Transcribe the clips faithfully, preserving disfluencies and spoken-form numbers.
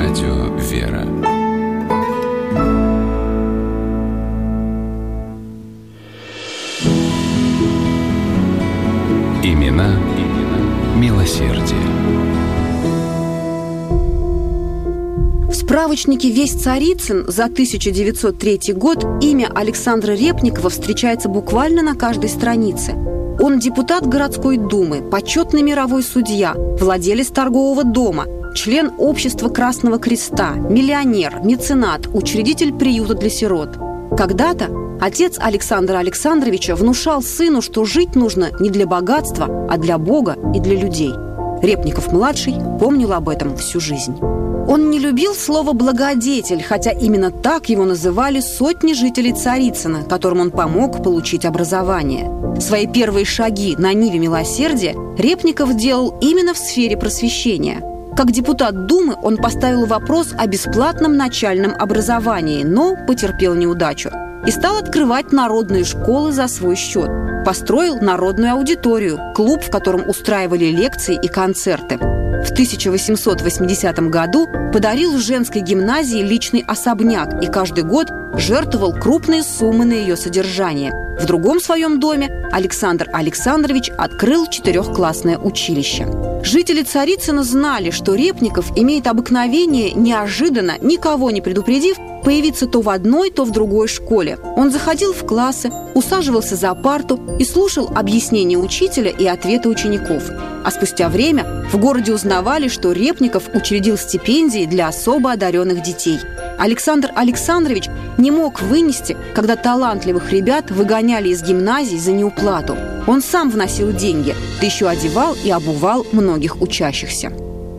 Радио «Вера». Имена, имена милосердия. В справочнике «Весть Царицын» за тысяча девятьсот третий год имя Александра Репникова встречается буквально на каждой странице. Он депутат городской думы, почетный мировой судья, владелец торгового дома, член общества Красного Креста, миллионер, меценат, учредитель приюта для сирот. Когда-то отец Александра Александровича внушал сыну, что жить нужно не для богатства, а для Бога и для людей. Репников-младший помнил об этом всю жизнь. Он не любил слово «благодетель», хотя именно так его называли сотни жителей Царицына, которым он помог получить образование. Свои первые шаги на ниве милосердия Репников делал именно в сфере просвещения. Как депутат Думы он поставил вопрос о бесплатном начальном образовании, но потерпел неудачу и стал открывать народные школы за свой счет. Построил народную аудиторию, клуб, в котором устраивали лекции и концерты. В тысяча восемьсот восьмидесятом году подарил женской гимназии личный особняк и каждый год жертвовал крупные суммы на ее содержание. В другом своем доме Александр Александрович открыл четырехклассное училище. Жители Царицына знали, что Репников имеет обыкновение, неожиданно, никого не предупредив, появиться то в одной, то в другой школе. Он заходил в классы, усаживался за парту и слушал объяснения учителя и ответы учеников. А спустя время в городе узнавали, что Репников учредил стипендии для особо одаренных детей. Александр Александрович не мог вынести, когда талантливых ребят выгоняли из гимназий за неуплату. Он сам вносил деньги, да еще одевал и обувал многих учащихся.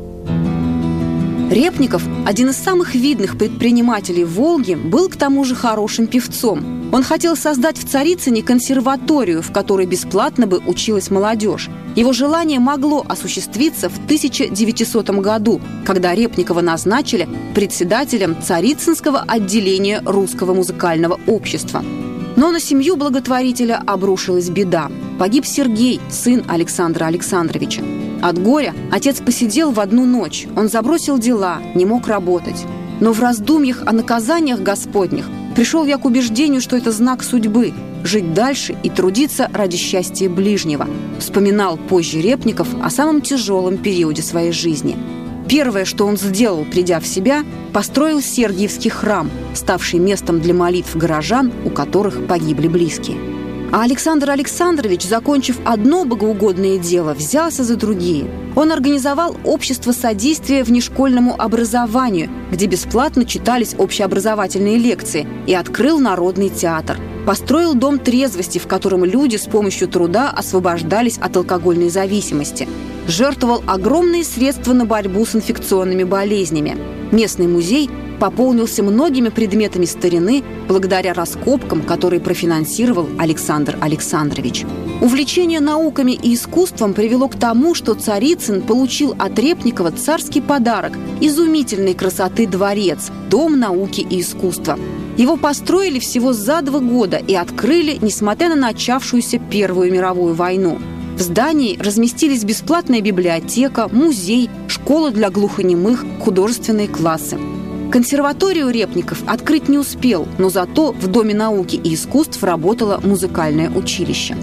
Репников, один из самых видных предпринимателей Волги, был к тому же хорошим певцом. Он хотел создать в Царицыне консерваторию, в которой бесплатно бы училась молодежь. Его желание могло осуществиться в тысяча девятисотом году, когда Репникова назначили председателем Царицынского отделения Русского музыкального общества. Но на семью благотворителя обрушилась беда. Погиб Сергей, сын Александра Александровича. От горя отец посидел в одну ночь. Он забросил дела, не мог работать. Но в раздумьях о наказаниях Господних пришел я к убеждению, что это знак судьбы – жить дальше и трудиться ради счастья ближнего. Вспоминал позже Репников о самом тяжелом периоде своей жизни. Первое, что он сделал, придя в себя, построил Сергиевский храм, ставший местом для молитв горожан, у которых погибли близкие. А Александр Александрович, закончив одно богоугодное дело, взялся за другие. Он организовал общество содействия внешкольному образованию, где бесплатно читались общеобразовательные лекции, и открыл народный театр. Построил дом трезвости, в котором люди с помощью труда освобождались от алкогольной зависимости. Жертвовал огромные средства на борьбу с инфекционными болезнями. Местный музей пополнился многими предметами старины благодаря раскопкам, которые профинансировал Александр Александрович. Увлечение науками и искусством привело к тому, что Царицын получил от Репникова царский подарок – изумительной красоты дворец, дом науки и искусства. Его построили всего за два года и открыли, несмотря на начавшуюся Первую мировую войну. В здании разместились бесплатная библиотека, музей, школа для глухонемых, художественные классы. Консерваторию Репников открыть не успел, но зато в Доме науки и искусств работало музыкальное училище.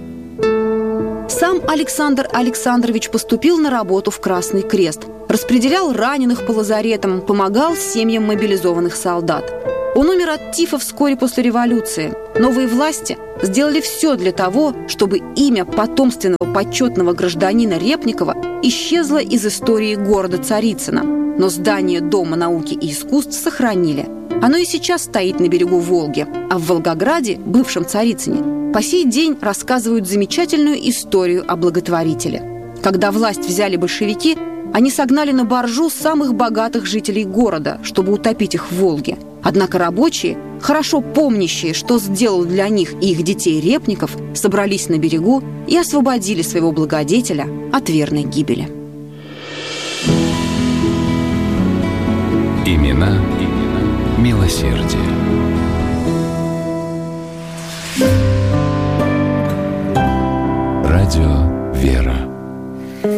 Сам Александр Александрович поступил на работу в Красный Крест, распределял раненых по лазаретам, помогал семьям мобилизованных солдат. Он умер от тифа вскоре после революции. Новые власти сделали все для того, чтобы имя потомственного почетного гражданина Репникова исчезло из истории города Царицына. Но здание Дома науки и искусств сохранили. Оно и сейчас стоит на берегу Волги. А в Волгограде, бывшем Царицыне, по сей день рассказывают замечательную историю о благотворителе. Когда власть взяли большевики, они согнали на баржу самых богатых жителей города, чтобы утопить их в Волге. Однако рабочие, хорошо помнящие, что сделал для них и их детей Репников, собрались на берегу и освободили своего благодетеля от верной гибели. Имена, имена милосердия. Радио «Вера».